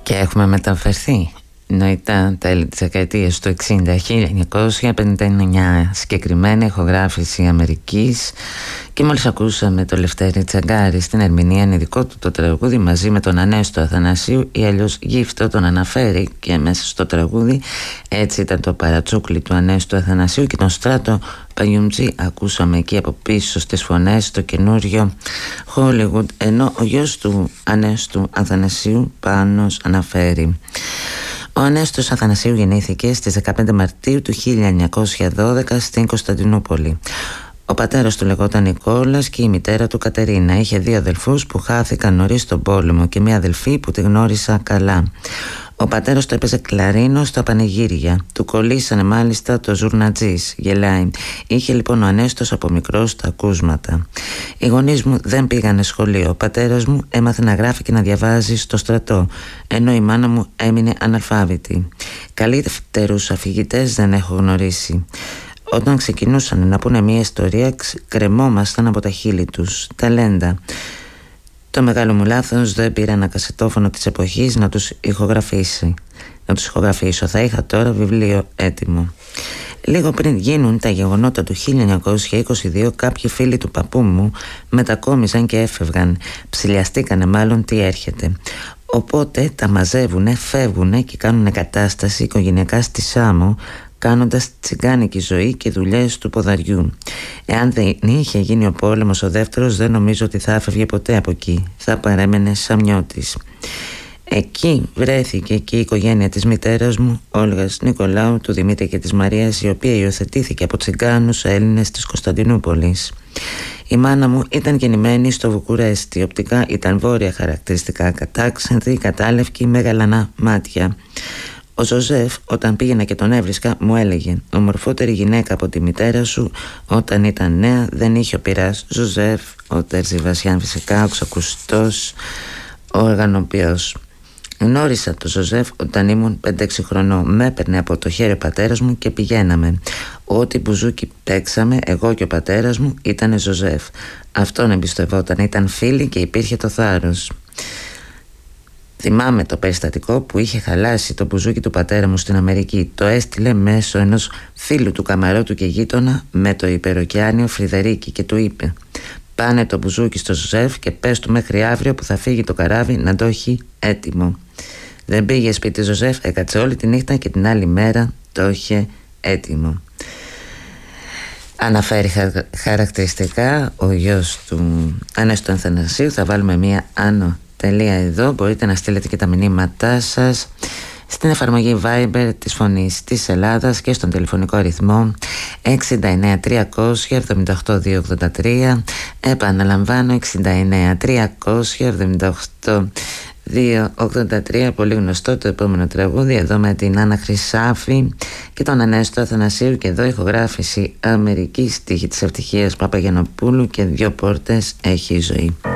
Και έχουμε μεταφερθεί νοητά τέλη της δεκαετίας του 60, 1959, συγκεκριμένη ηχογράφηση Αμερικής, και μόλις ακούσαμε το Λευτέρη Τσαγκάρη στην ερμηνεία, είναι δικό του το τραγούδι μαζί με τον Ανέστο Αθανασίου, ή αλλιώς Γύφτο, τον αναφέρει και μέσα στο τραγούδι. Έτσι ήταν το παρατσούκλι του Ανέστου Αθανασίου, και τον Στράτο Παγιουμτζή ακούσαμε εκεί από πίσω στις φωνές, το καινούριο Hollywood, ενώ ο γιος του Ανέστου Αθανασίου, Πάνος, αναφέρει. Ο Ανέστος Αθανασίου γεννήθηκε στις 15 Μαρτίου του 1912 στην Κωνσταντινούπολη. Ο πατέρας του λεγόταν Νικόλας και η μητέρα του Κατερίνα. Είχε δύο αδελφούς που χάθηκαν νωρίς στον πόλεμο και μία αδελφή που τη γνώρισα καλά. Ο πατέρας του έπαιζε κλαρίνο στα πανηγύρια. Του κολλήσανε μάλιστα το ζουρνατζής. Γελάει. Είχε λοιπόν ο Ανέστος από μικρός τα ακούσματα. Οι γονείς μου δεν πήγανε σχολείο. Ο πατέρας μου έμαθε να γράφει και να διαβάζει στο στρατό, ενώ η μάνα μου έμεινε αναλφάβητη. Καλύτερους αφηγητές δεν έχω γνωρίσει. Όταν ξεκινούσαν να πούνε μια ιστορία, κρεμόμασταν από τα χείλη τους. Ταλέντα. Το μεγάλο μου λάθος, δεν πήρα ένα κασετόφωνο της εποχής να τους ηχογραφήσω. Θα είχα τώρα βιβλίο έτοιμο. Λίγο πριν γίνουν τα γεγονότα του 1922, κάποιοι φίλοι του παππού μου μετακόμιζαν και έφευγαν. Ψηλιαστήκανε μάλλον τι έρχεται. Οπότε τα μαζεύουνε, φεύγουνε και κάνουνε κατάσταση οικογενειακά στη Σάμο, κάνοντας τσιγκάνικη ζωή και δουλειές του ποδαριού. Εάν δεν είχε γίνει ο πόλεμος ο δεύτερος, δεν νομίζω ότι θα έφευγε ποτέ από εκεί. Θα παρέμενε Σαμιώτης. Εκεί βρέθηκε και η οικογένεια της μητέρας μου, Όλγας Νικολάου, του Δημήτρη και της Μαρίας, η οποία υιοθετήθηκε από τσιγκάνους Έλληνες της Κωνσταντινούπολης. Η μάνα μου ήταν γεννημένη στο Βουκουρέστι. Οπτικά ήταν βόρεια χαρακτηριστικά, κατάξεντη, κατάλευκη, με γαλανά μάτια. Ο Ζωζέφ, όταν πήγαινα και τον έβρισκα, μου έλεγε: ομορφότερη γυναίκα από τη μητέρα σου όταν ήταν νέα δεν είχε ο πειράς. Ζωζέφ, ο Τέρζι Βασιάν, φυσικά, ο ξακουστός, ο οργανοποιός. Γνώρισα τον Ζωζέφ όταν ήμουν 5-6 χρονών. Με έπαιρνε από το χέρι ο πατέρας μου και πηγαίναμε. Ό,τι μπουζούκι παίξαμε, εγώ και ο πατέρας μου, ήτανε Ζωζέφ. Αυτόν εμπιστευόταν, ήταν φίλοι και υπήρχε το θάρρος. Θυμάμαι το περιστατικό που είχε χαλάσει το μπουζούκι του πατέρα μου στην Αμερική. Το έστειλε μέσω ενός φίλου του καμαρότου και γείτονα με το υπεροκειάνιο Φρυδερίκη και του είπε: πάνε το μπουζούκι στο Ζωζέφ και πες του μέχρι αύριο που θα φύγει το καράβι να το έχει έτοιμο. Δεν πήγε σπίτι Ζωζέφ, έκατσε όλη τη νύχτα και την άλλη μέρα το είχε έτοιμο. Αναφέρει χαρακτηριστικά ο γιος του Ανέστου Αθανασίου. Θα βάλουμε μία άνω τελεία εδώ. Μπορείτε να στείλετε και τα μηνύματά σας στην εφαρμογή Viber της Φωνής της Ελλάδας και στον τηλεφωνικό αριθμό 69300 78283. Επαναλαμβάνω, 69300 78283. Πολύ γνωστό το επόμενο τραγούδι, εδώ με την Άννα Χρυσάφη και τον Ανέστο Αθανασίου, και εδώ ηχογράφηση Αμερική, στίχη της Ευτυχίας Παπαγιαννοπούλου, και δύο πόρτες έχει η ζωή.